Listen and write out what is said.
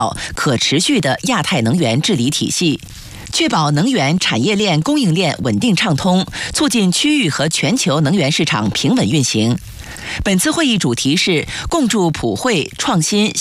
可持续的亚太能源治理体系，确保能源产业链供应链稳定畅通，促进区域和全球能源市场平稳运行。本次会议主题是共筑普惠创新